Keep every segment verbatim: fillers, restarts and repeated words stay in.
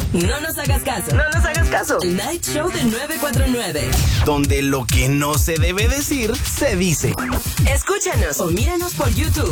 No nos hagas caso. No nos hagas caso. El Night Show de nueve cuatro nueve. Donde lo que no se debe decir, se dice. Escúchanos o míranos por YouTube.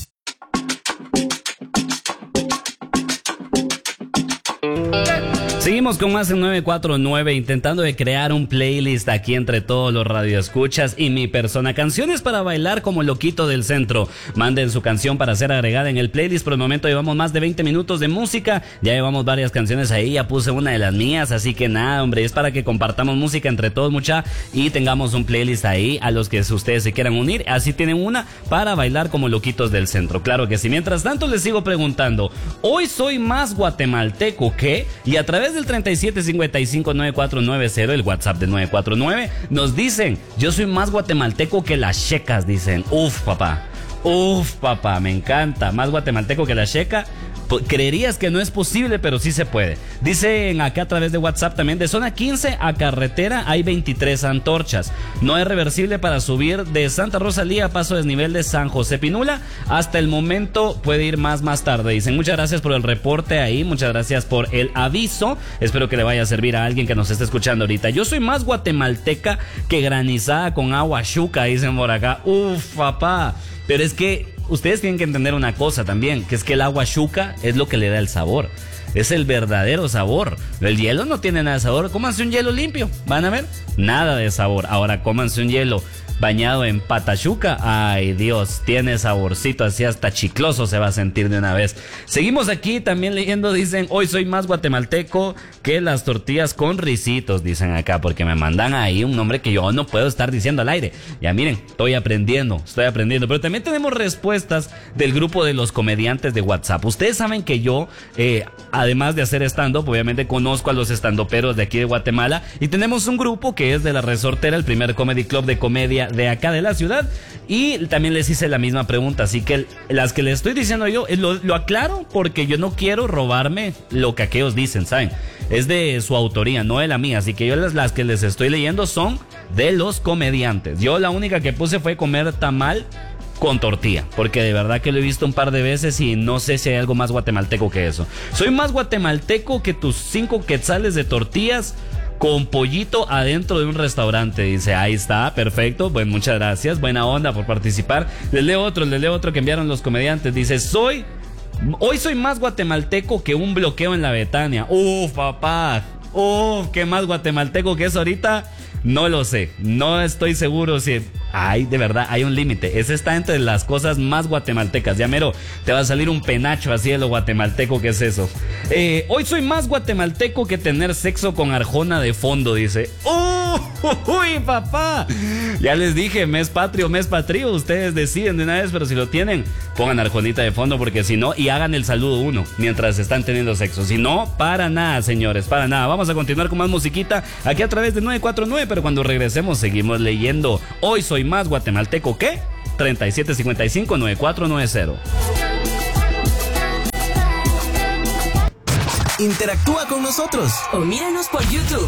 Seguimos con más en nueve cuatro nueve, intentando de crear un playlist aquí entre todos los radioescuchas y mi persona. Canciones para bailar como loquito del centro. Manden su canción para ser agregada en el playlist. Por el momento llevamos más de veinte minutos de música. Ya llevamos varias canciones ahí. Ya puse una de las mías. Así que nada, hombre, es para que compartamos música entre todos, mucha, y tengamos un playlist ahí a los que ustedes se quieran unir. Así tienen una para bailar como loquitos del centro. Claro que sí. Mientras tanto les sigo preguntando. Hoy soy más guatemalteco que... Y a través del treinta y siete cincuenta y cinco noventa y cuatro noventa, el WhatsApp de nueve cuatro nueve, nos dicen, yo soy más guatemalteco que las checas, dicen. Uf, papá, uf, papá, me encanta. Más guatemalteco que la checa. Creerías que no es posible, pero sí se puede. Dicen acá a través de WhatsApp también, de zona quince a carretera hay veintitrés antorchas. No es reversible para subir de Santa Rosalía a paso desnivel de San José Pinula. Hasta el momento puede ir más más tarde. Dicen, muchas gracias por el reporte ahí, muchas gracias por el aviso. Espero que le vaya a servir a alguien que nos esté escuchando ahorita. Yo soy más guatemalteca que granizada con agua chuca, dicen por acá. Uf, papá. Pero es que ustedes tienen que entender una cosa también, que es que el agua chuca es lo que le da el sabor. Es el verdadero sabor. El hielo no tiene nada de sabor. Cómanse un hielo limpio, van a ver, nada de sabor. Ahora cómanse un hielo bañado en patachuca, ay Dios, tiene saborcito, así hasta chicloso se va a sentir de una vez. Seguimos aquí también leyendo, dicen, hoy soy más guatemalteco que las tortillas con risitos, dicen acá, porque me mandan ahí un nombre que yo no puedo estar diciendo al aire. Ya miren, estoy aprendiendo, estoy aprendiendo, pero también tenemos respuestas del grupo de los comediantes de WhatsApp. Ustedes saben que yo, eh, además de hacer stand-up, obviamente conozco a los estandoperos de aquí de Guatemala, y tenemos un grupo que es de La Resortera, el primer comedy club de comedia de acá de la ciudad, y también les hice la misma pregunta, así que las que les estoy diciendo yo lo, lo aclaro porque yo no quiero robarme lo que aquellos dicen, ¿saben? Es de su autoría, no de la mía, así que yo las, las que les estoy leyendo son de los comediantes. Yo la única que puse fue comer tamal con tortilla, porque de verdad que lo he visto un par de veces y no sé si hay algo más guatemalteco que eso. Soy más guatemalteco que tus cinco quetzales de tortillas con pollito adentro de un restaurante, dice. Ahí está, perfecto, bueno, muchas gracias, buena onda por participar. Les leo otro, les leo otro que enviaron los comediantes, dice, soy, hoy soy más guatemalteco que un bloqueo en la Betania. Uf, papá, uf, qué más guatemalteco que eso ahorita, no lo sé, no estoy seguro si... Ay, de verdad, hay un límite. Ese está entre las cosas más guatemaltecas. Ya mero, te va a salir un penacho así de lo guatemalteco que es eso. Eh, hoy soy más guatemalteco que tener sexo con Arjona de fondo, dice. ¡Uh! ¡Uy, papá! Ya les dije, mes patrio, mes patrio. Ustedes deciden de una vez, pero si lo tienen, pongan Arjonita de fondo, porque si no, y hagan el saludo uno mientras están teniendo sexo. Si no, para nada, señores, para nada. Vamos a continuar con más musiquita aquí a través de nueve cuatro nueve, pero cuando regresemos seguimos leyendo. Hoy soy más guatemalteco que treinta y siete cincuenta y cinco noventa y cuatro noventa. Interactúa con nosotros o míranos por YouTube.